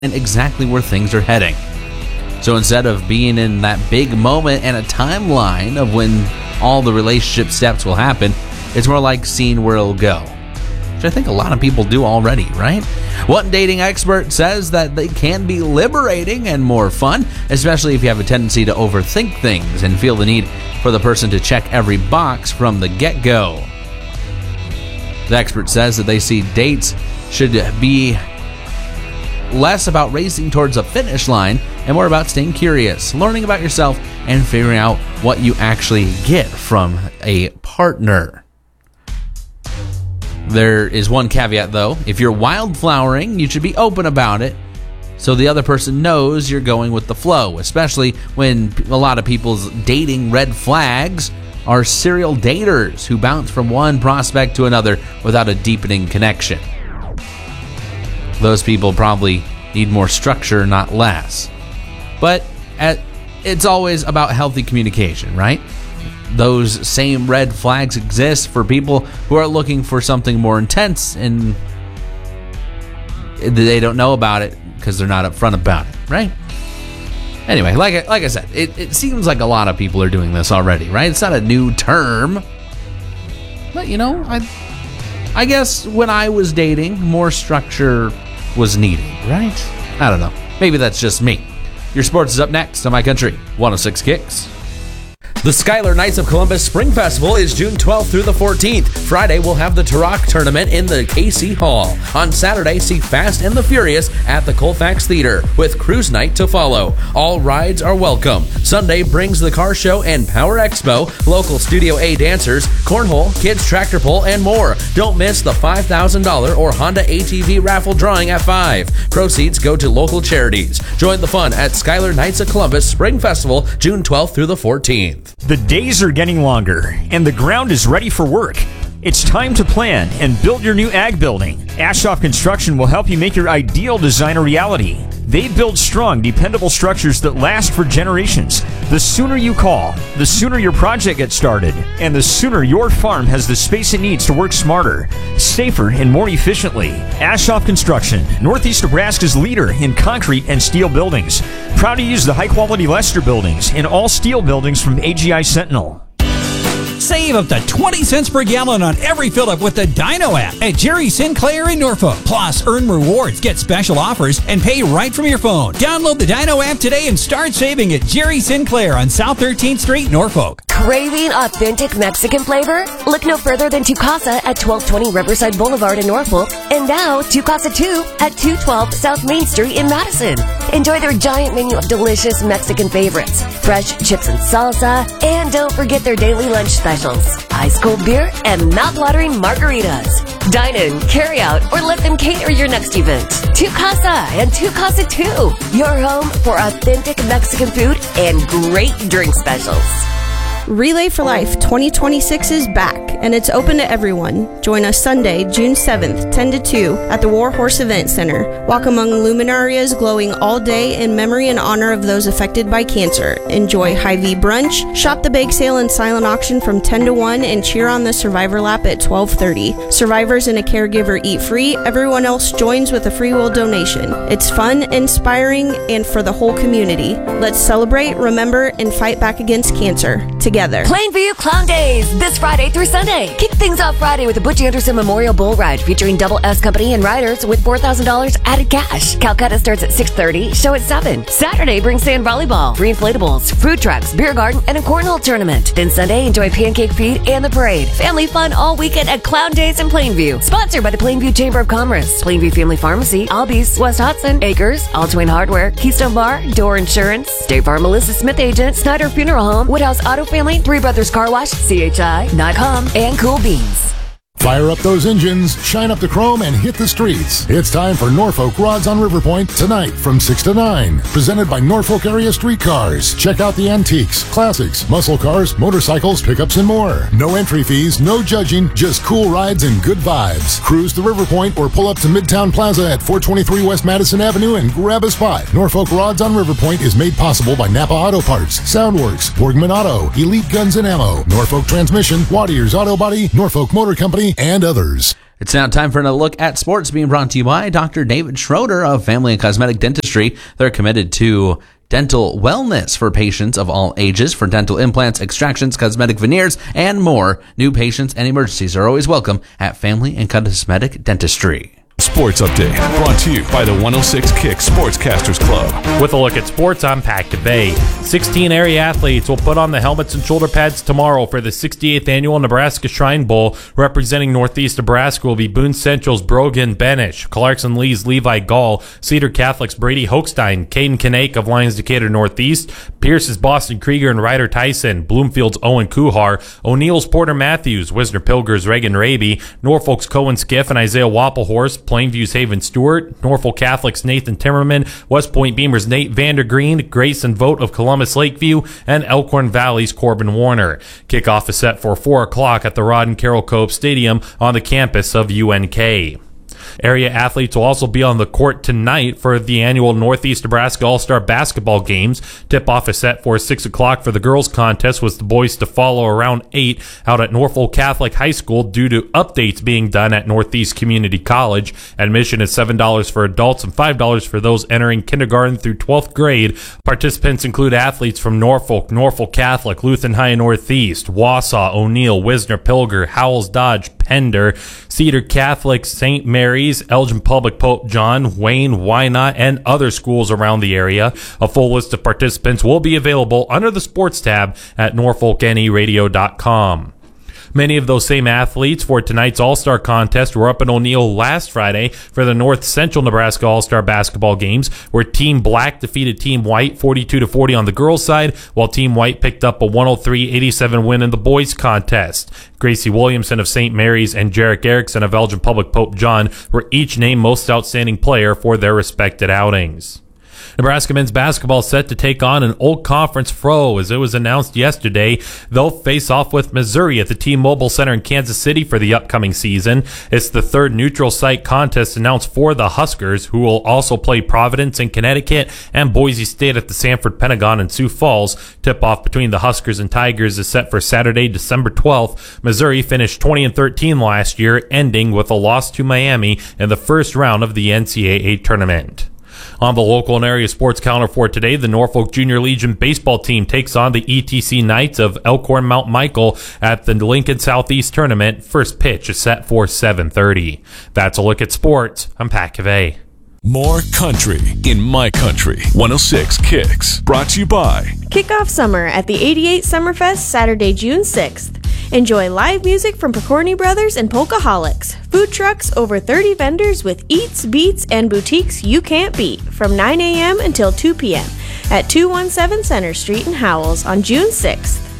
and exactly where things are heading. So instead of being in that big moment and a timeline of when all the relationship steps will happen, it's more like seeing where it'll go, which I think a lot of people do already, right? One dating expert says that they can be liberating and more fun, especially if you have a tendency to overthink things and feel the need for the person to check every box from the get-go. The expert says that they see dates should be less about racing towards a finish line and more about staying curious, learning about yourself, and figuring out what you actually get from a partner. There is one caveat, though. If you're wildflowering, you should be open about it so the other person knows you're going with the flow, especially when a lot of people's dating red flags are serial daters who bounce from one prospect to another without a deepening connection. Those people probably need more structure, not less. But it's always about healthy communication, right? Those same red flags exist for people who are looking for something more intense and they don't know about it because they're not upfront about it, right? Anyway, like I said, it seems like a lot of people are doing this already, right? It's not a new term. But, I guess when I was dating, more structure was needed, right? I don't know. Maybe that's just me. Your sports is up next on My Country 106 Kicks. The Schuyler Knights of Columbus Spring Festival is June 12th through the 14th. Friday, we'll have the Turok Tournament in the KC Hall. On Saturday, see Fast and the Furious at the Colfax Theater, with Cruise Night to follow. All rides are welcome. Sunday brings the Car Show and Power Expo, local Studio A dancers, cornhole, kids tractor pull, and more. Don't miss the $5,000 or Honda ATV raffle drawing at 5. Proceeds go to local charities. Join the fun at Schuyler Knights of Columbus Spring Festival, June 12th through the 14th. The days are getting longer, and the ground is ready for work. It's time to plan and build your new ag building. Ashoff Construction will help you make your ideal design a reality. They build strong, dependable structures that last for generations. The sooner you call, the sooner your project gets started, and the sooner your farm has the space it needs to work smarter, safer, and more efficiently. Ashoff Construction, Northeast Nebraska's leader in concrete and steel buildings. Proud to use the high-quality Lester buildings and all steel buildings from AGI Sentinel. Save up to 20 cents per gallon on every fill-up with the Dino app at Jerry Sinclair in Norfolk. Plus, earn rewards, get special offers, and pay right from your phone. Download the Dino app today and start saving at Jerry Sinclair on South 13th Street, Norfolk. Craving authentic Mexican flavor? Look no further than Tu Casa at 1220 Riverside Boulevard in Norfolk, and now Tu Casa 2 at 212 South Main Street in Madison. Enjoy their giant menu of delicious Mexican favorites, fresh chips and salsa, and don't forget their daily lunch specials, ice cold beer, and mouth-watering margaritas. Dine in, carry out, or let them cater your next event. Tu Casa and Tu Casa 2, your home for authentic Mexican food and great drink specials. Relay for Life 2026 is back, and it's open to everyone. Join us Sunday, June 7th, 10 to 2, at the War Horse Event Center. Walk among luminarias glowing all day in memory and honor of those affected by cancer. Enjoy Hy-Vee brunch, shop the bake sale and silent auction from 10 to 1, and cheer on the Survivor Lap at 12:30. Survivors and a caregiver eat free. Everyone else joins with a free will donation. It's fun, inspiring, and for the whole community. Let's celebrate, remember, and fight back against cancer together. Plainview Clown Days, this Friday through Sunday. Kick things off Friday with the Butch Anderson Memorial Bull Ride featuring Double S Company and riders with $4,000 added cash. Calcutta starts at 6:30, show at 7. Saturday brings sand volleyball, free inflatables, food trucks, beer garden, and a cornhole tournament. Then Sunday, enjoy pancake feed and the parade. Family fun all weekend at Clown Days in Plainview. Sponsored by the Plainview Chamber of Commerce, Plainview Family Pharmacy, Albies, West Hudson, Acres, All Twain Hardware, Keystone Bar, Door Insurance, State Farm Melissa Smith Agent, Snyder Funeral Home, Woodhouse Auto Family, Three Brothers Car Wash, CHI, Nikon, and Cool Beans. Fire up those engines, shine up the chrome, and hit the streets. It's time for Norfolk Rods on River Point tonight from 6 to 9. Presented by Norfolk Area Streetcars. Check out the antiques, classics, muscle cars, motorcycles, pickups, and more. No entry fees, no judging, just cool rides and good vibes. Cruise to River Point or pull up to Midtown Plaza at 423 West Madison Avenue and grab a spot. Norfolk Rods on River Point is made possible by Napa Auto Parts, Soundworks, Borgman Auto, Elite Guns and Ammo, Norfolk Transmission, Wattier's Auto Body, Norfolk Motor Company, and others. It's now time for another look at sports, being brought to you by Dr. David Schroeder of Family and Cosmetic Dentistry. They're committed to dental wellness for patients of all ages. For dental implants, extractions, cosmetic veneers, and more, new patients and emergencies are always welcome at Family and Cosmetic Dentistry. Sports Update, brought to you by the 106 Kick Sportscasters Club. With a look at sports, I'm Pat Bay. 16 area athletes will put on the helmets and shoulder pads tomorrow for the 68th Annual Nebraska Shrine Bowl. Representing Northeast Nebraska will be Boone Central's Brogan Benish, Clarkson Lee's Levi Gall, Cedar Catholic's Brady Hochstein, Caden Kanake of Lions Decatur Northeast, Pierce's Boston Krieger and Ryder Tyson, Bloomfield's Owen Kuhar, O'Neill's Porter Matthews, Wisner Pilger's Reagan Raby, Norfolk's Cohen Skiff and Isaiah Wappelhorst, Plainview's Haven Stewart, Norfolk Catholic's Nathan Timmerman, West Point Beamer's Nate Vandergreen, Grayson Vogt of Columbus Lakeview, and Elkhorn Valley's Corbin Warner. Kickoff is set for 4 o'clock at the Rod and Carroll Cope Stadium on the campus of UNK. Area athletes will also be on the court tonight for the annual Northeast Nebraska All-Star Basketball Games. Tip-off is set for 6 o'clock for the girls' contest, with the boys to follow around 8 out at Norfolk Catholic High School due to updates being done at Northeast Community College. Admission is $7 for adults and $5 for those entering kindergarten through 12th grade. Participants include athletes from Norfolk, Norfolk Catholic, Lutheran High Northeast, Wausau, O'Neill, Wisner Pilger, Howells Dodge, Pender, Cedar Catholic, St. Mary's, Elgin Public Pope John, Wayne, Wynot, and other schools around the area. A full list of participants will be available under the sports tab at norfolkneradio.com. Many of those same athletes for tonight's All-Star contest were up in O'Neill last Friday for the North Central Nebraska All-Star Basketball Games, where Team Black defeated Team White 42-40 on the girls' side, while Team White picked up a 103-87 win in the boys' contest. Gracie Williamson of St. Mary's and Jarek Erickson of Elgin Public Pope John were each named Most Outstanding Player for their respected outings. Nebraska men's basketball set to take on an Old Conference foe. As it was announced yesterday, they'll face off with Missouri at the T-Mobile Center in Kansas City for the upcoming season. It's the third neutral site contest announced for the Huskers, who will also play Providence in Connecticut and Boise State at the Sanford Pentagon in Sioux Falls. Tip-off between the Huskers and Tigers is set for Saturday, December 12th. Missouri finished 20-13 last year, ending with a loss to Miami in the first round of the NCAA tournament. On the local and area sports calendar for today, the Norfolk Junior Legion baseball team takes on the ETC Knights of Elkhorn Mount Michael at the Lincoln Southeast Tournament. First pitch is set for 7:30. That's a look at sports. I'm Pat Cavey. More country in my country. 106 Kicks, brought to you by Kick off summer at the 88 Summerfest Saturday, June 6th. Enjoy live music from Pokorny Brothers and Polkaholics. Food trucks, over 30 vendors with eats, beats, and boutiques you can't beat from 9 a.m. until 2 p.m. at 217 Center Street in Howells on June 6th.